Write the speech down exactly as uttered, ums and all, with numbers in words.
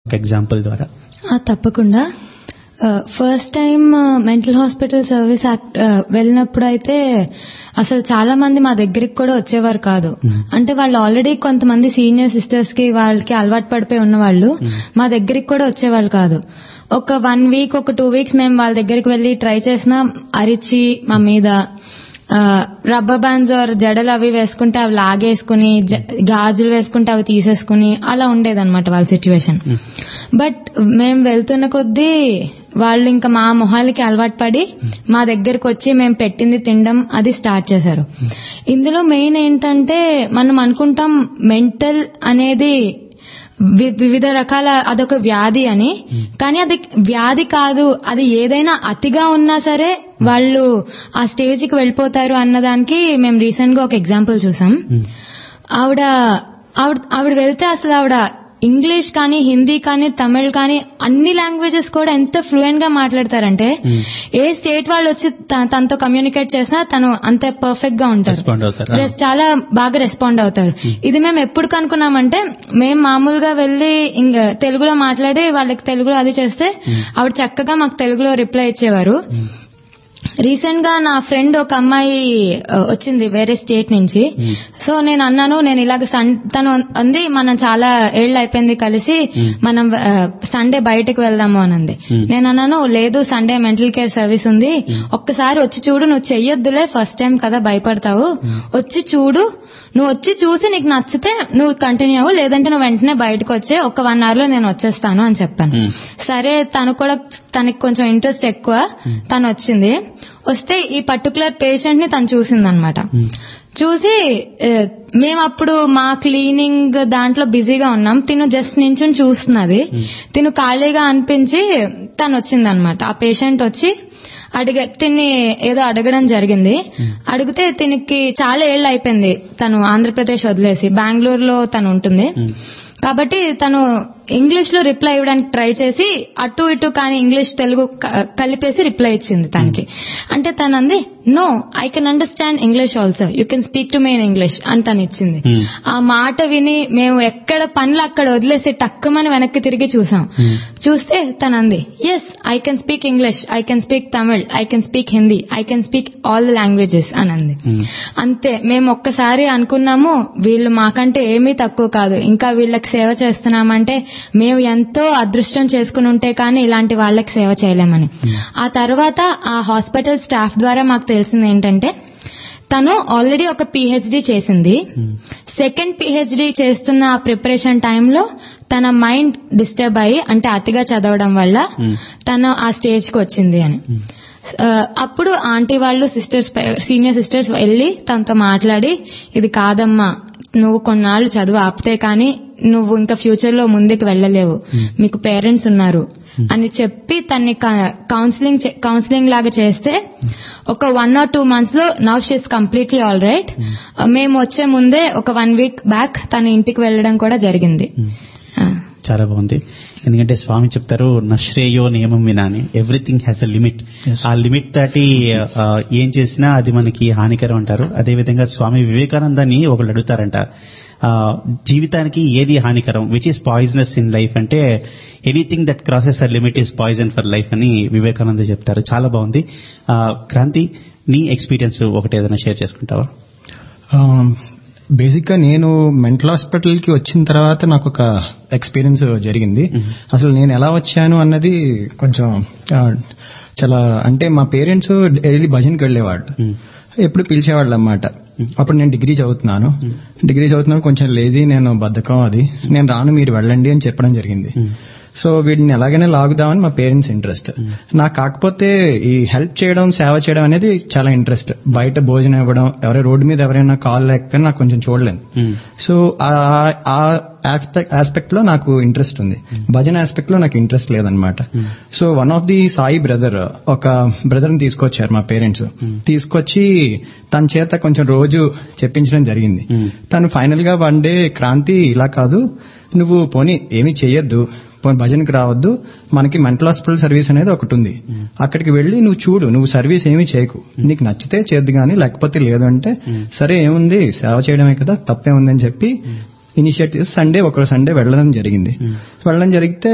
Example ద్వారా. తప్పకుండా. First time mental hospital service act వెళ్ళినప్పుడు అయితే అసలు చాలా మంది మా దగ్గరికి కూడా వచ్చేవారు కాదు. అంటే వాళ్ళు ఆల్రెడీ కొంతమంది సీనియర్ సిస్టర్స్ కి వాళ్ళకి అలవాటు పడిపోయి ఉన్న వాళ్ళు మా దగ్గరికి కూడా వచ్చేవాళ్ళు కాదు. ఒక వన్ వీక్ ఒక టూ వీక్స్ మేము వాళ్ళ దగ్గరికి వెళ్లి ట్రై చేసినా అరిచి మా మీద రబ్బర్ బ్యాండ్స్ ఆర్ జడలు అవి వేసుకుంటే అవి లాగేసుకుని, గాజులు వేసుకుంటే అవి తీసేసుకుని అలా ఉండేదన్నమాట వాళ్ళ సిచ్యువేషన్. బట్ మేము వెళ్తున్న కొద్దీ వాళ్ళు ఇంకా మా మొహాలకి అలవాటు పడి మా దగ్గరకు వచ్చి మేము పెట్టింది తినడం అది స్టార్ట్ చేశారు. ఇందులో మెయిన్ ఏంటంటే మనం అనుకుంటాం మెంటల్ అనేది వివిధ రకాల అదొక వ్యాధి అని, కానీ అది వ్యాధి కాదు. అది ఏదైనా అతిగా ఉన్నా సరే వాళ్ళు ఆ స్టేజ్కి వెళ్ళిపోతారు అన్నదానికి మేము రీసెంట్ గా ఒక ఎగ్జాంపుల్ చూసాం. ఆవిడ ఆవిడ ఆవిడ వెళ్తే అసలు ఆవిడ ఇంగ్లీష్ కానీ, హిందీ కానీ, తమిళ్ కానీ అన్ని లాంగ్వేజెస్ కూడా ఎంత ఫ్లూయెంట్ గా మాట్లాడతారంటే ఏ స్టేట్ వాళ్ళు వచ్చి తనతో కమ్యూనికేట్ చేసినా తను అంత పర్ఫెక్ట్ గా ఉంటారు, చాలా బాగా రెస్పాండ్ అవుతారు. ఇది మేము ఎప్పుడు కనుక్కున్నామంటే మేము మామూలుగా వెళ్లి తెలుగులో మాట్లాడి వాళ్ళకి తెలుగులో అది చేస్తే ఆవిడ చక్కగా మాకు తెలుగులో రిప్లై ఇచ్చేవారు. రీసెంట్ గా నా ఫ్రెండ్ ఒక అమ్మాయి వచ్చింది వేరే స్టేట్ నుంచి. సో నేను అన్నాను, నేను ఇలాగ తను అంది మనం చాలా ఏళ్ళు అయిపోయింది కలిసి, మనం సండే బయటకు వెళ్దాము అనంది. నేను అన్నాను, లేదు సండే మెంటల్ కేర్ సర్వీస్ ఉంది, ఒక్కసారి వచ్చి చూడు, నువ్వు చెయ్యొద్దులే ఫస్ట్ టైం కదా భయపడతావు, వచ్చి చూడు, నువ్వు వచ్చి చూసి నీకు నచ్చితే నువ్వు కంటిన్యూ అవ్వు, లేదంటే నువ్వు వెంటనే బయటకు వచ్చే, ఒక వన్ అవర్ లో నేను వచ్చేస్తాను అని చెప్పాను. సరే తను కూడా తనకి కొంచెం ఇంట్రెస్ట్ ఎక్కువ, తను వచ్చింది. వస్తే ఈ పర్టికులర్ పేషెంట్ ని తను చూసిందనమాట. చూసి మేము అప్పుడు మా క్లీనింగ్ దాంట్లో బిజీగా ఉన్నాం, తిను జస్ట్ నించుని చూస్తున్నది. తిను ఖాళీగా అనిపించి తను వచ్చిందనమాట. ఆ పేషెంట్ వచ్చి అడిగ తిన్ని ఏదో అడగడం జరిగింది. అడిగితే తినికి చాలా ఏళ్ళు అయిపోయింది తను ఆంధ్రప్రదేశ్ వదిలేసి, బెంగళూరులో తను ఉంటుంది కాబట్టి తను ఇంగ్లీష్ లో రిప్లై ఇవ్వడానికి ట్రై చేసి అటు ఇటు కానీ ఇంగ్లీష్ తెలుగు కలిపేసి రిప్లై ఇచ్చింది తనకి. అంటే తను అంది, no I can understand English also, you can speak to me in English అని తను ఇచ్చింది. ఆ మాట విని మేము ఎక్కడ పనులు అక్కడ వదిలేసి టక్కుమని వెనక్కి తిరిగి చూసాం. చూస్తే తను అంది, yes I can speak English, I can speak Tamil, I can speak Hindi, I can speak all the languages అని అంది. అంతే, మేము ఒక్కసారి అనుకున్నాము వీళ్ళు మాకంటే ఏమీ తక్కువ కాదు, ఇంకా వీళ్ళకి సేవ చేస్తున్నామంటే మేము ఎంతో అదృష్టం చేసుకుని ఉంటే కానీ ఇలాంటి వాళ్ళకి సేవ చేయలేమని. ఆ తర్వాత ఆ హాస్పిటల్ స్టాఫ్ ద్వారా మాకు తెలిసింది ఏంటంటే తను ఆల్రెడీ ఒక పిహెచ్డి చేసింది. సెకండ్ పిహెచ్డి చేస్తున్న ఆ ప్రిపరేషన్ టైంలో తన మైండ్ డిస్టర్బ్ అయ్యి, అంటే అతిగా చదవడం వల్ల తను ఆ స్టేజ్ కి వచ్చింది అని. అప్పుడు ఆంటీ వాళ్ళు సిస్టర్స్, సీనియర్ సిస్టర్స్ వెళ్లి తనతో మాట్లాడి, ఇది కాదమ్మా, నువ్వు కొన్నాళ్ళు చదువు ఆపితే కానీ నువ్వు ఇంకా ఫ్యూచర్ లో ముందుకు వెళ్ళలేవు, మీకు పేరెంట్స్ ఉన్నారు అని చెప్పి తన్ని కౌన్సిలింగ్ కౌన్సిలింగ్ లాగా చేస్తే ఒక వన్ ఆర్ టూ మంత్స్ లో now she is completely all right. మేము వచ్చే ముందే ఒక వన్ వీక్ బ్యాక్ తన ఇంటికి వెళ్ళడం కూడా జరిగింది. చాలా బాగుంది. ఎందుకంటే స్వామి చెప్తారు, నశ్రేయో నియమం వినాని, ఎవ్రీథింగ్ హ్యాస్ అ లిమిట్. ఆ లిమిట్ దాటి ఏం చేసినా అది మనకి హానికరం అంటారు. అదేవిధంగా స్వామి వివేకానందాన్ని ఒకళ్ళు అడుగుతారంట, జీవితానికి ఏది హానికరం, which is poisonous in life అంటే anything that crosses a limit is poison for life అని వివేకానంద చెప్తారు. చాలా బాగుంది. క్రాంతి, నీ ఎక్స్పీరియన్స్ ఒకటి ఏదైనా షేర్ చేసుకుంటావా? బేసిక్ గా నేను మెంటల్ హాస్పిటల్ కి వచ్చిన తర్వాత నాకు ఒక ఎక్స్పీరియన్స్ జరిగింది. అసలు నేను ఎలా వచ్చాను అన్నది కొంచెం చాలా, అంటే మా పేరెంట్స్ డైలీ భజన్కి వెళ్ళేవాళ్ళు, ఎప్పుడు పిలిచేవాళ్ళు అన్నమాట. అప్పుడు నేను డిగ్రీ చదువుతున్నాను డిగ్రీ చదువుతున్నాను కొంచెం లేజీ, నేను బద్ధకం, అది నేను రాను మీరు వెళ్ళండి అని చెప్పడం జరిగింది. సో వీడిని ఎలాగైనా లాగుదామని మా పేరెంట్స్ ఇంట్రెస్ట్. నాకు కాకపోతే ఈ హెల్ప్ చేయడం, సేవ చేయడం అనేది చాలా ఇంట్రెస్ట్. బయట భోజనం ఇవ్వడం, ఎవరైనా రోడ్డు మీద ఎవరైనా కాల్ లేకపోయినా నాకు కొంచెం చూడలేను. సో ఆ ఆస్పెక్ట్ లో నాకు ఇంట్రెస్ట్ ఉంది, భజన ఆస్పెక్ట్ లో నాకు ఇంట్రెస్ట్ లేదనమాట. So one of the Sai brother, ఒక బ్రదర్ ని తీసుకొచ్చారు మా పేరెంట్స్. తీసుకొచ్చి తన చేత కొంచెం రోజు చెప్పించడం జరిగింది. తను ఫైనల్ గా వన్ డే, క్రాంతి ఇలా కాదు, నువ్వు పోనీ ఏమీ చెయ్యొద్దు, భజనకి రావద్దు, మనకి మెంటల్ హాస్పిటల్ సర్వీస్ అనేది ఒకటి ఉంది, అక్కడికి వెళ్లి నువ్వు చూడు, నువ్వు సర్వీస్ ఏమీ చేయకు, నీకు నచ్చితే చేద్దు గానీ లేకపోతే లేదు అంటే, సరే ఏముంది సేవ చేయడమే కదా తప్పేముందని చెప్పి ఇనిషియేటివ్ సండే ఒకరోజు సండే వెళ్ళడం జరిగింది. వెళ్ళడం జరిగితే